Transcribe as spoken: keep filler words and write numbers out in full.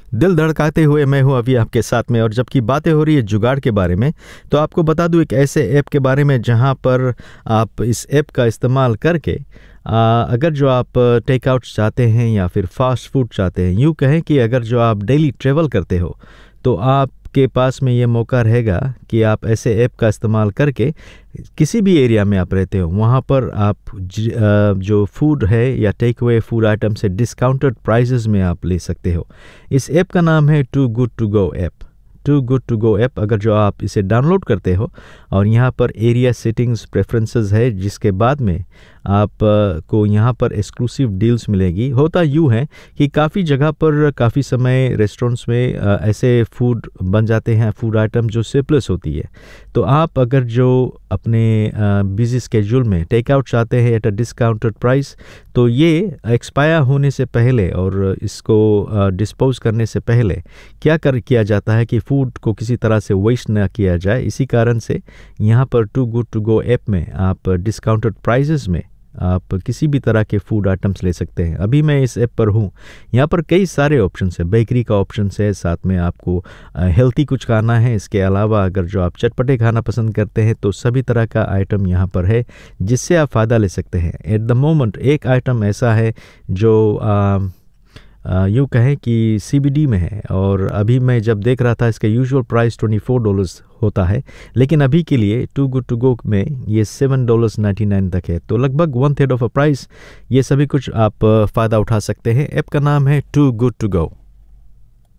दिल धड़काते हुए मैं हूं अभी आपके साथ में। और जबकि बातें हो रही है जुगाड़ के बारे में, तो आपको बता दूं एक ऐसे ऐप के बारे में जहां पर आप इस ऐप का इस्तेमाल करके आ, अगर जो आप टेक आउट चाहते हैं या फिर फास्ट फूड चाहते हैं, यूँ कहें कि अगर जो आप डेली ट्रेवल करते हो तो आपके पास में ये मौका रहेगा कि आप ऐसे ऐप का इस्तेमाल करके किसी भी एरिया में आप रहते हो वहाँ पर आप ज, आ, जो फूड है या टेक अवे फूड आइटम से डिस्काउंटेड प्राइसेस में आप ले सकते हो। इस ऐप का नाम है to good to go app. To good to go app, अगर जो आप इसे डाउनलोड करते हो और यहाँ पर एरिया सेटिंग्स प्रेफरेंसेस है, जिसके बाद में आप को यहाँ पर एक्सक्लूसिव डील्स मिलेगी। होता यूँ है कि काफ़ी जगह पर काफ़ी समय रेस्टोरेंट्स में ऐसे फूड बन जाते हैं, फूड आइटम जो सरप्लस होती है। तो आप अगर जो अपने बिजी स्केड्यूल में टेक आउट चाहते हैं एट अ डिस्काउंटेड प्राइस, तो ये एक्सपायर होने से पहले और इसको डिस्पोज करने से पहले क्या कर किया जाता है कि फूड को किसी तरह से वेस्ट ना किया जाए। इसी कारण से यहाँ पर to good to go app में आप डिस्काउंटेड प्राइसेस में आप किसी भी तरह के फूड आइटम्स ले सकते हैं। अभी मैं इस ऐप पर हूँ, यहाँ पर कई सारे ऑप्शंस है, बेकरी का ऑप्शन है, साथ में आपको हेल्थी कुछ खाना है। इसके अलावा अगर जो आप चटपटे खाना पसंद करते हैं तो सभी तरह का आइटम यहाँ पर है जिससे आप फ़ायदा ले सकते हैं। एट द मोमेंट एक आइटम ऐसा है जो आ, यूँ कहें कि सीबीडी में है, और अभी मैं जब देख रहा था इसका usual price twenty four dollars होता है, लेकिन अभी के लिए टू गुड टू गो में ये सेवन डॉलर्स नाइन्टी नाइन तक है। तो लगभग one third of a price ये सभी कुछ आप फ़ायदा उठा सकते हैं। ऐप का नाम है टू गुड टू गो।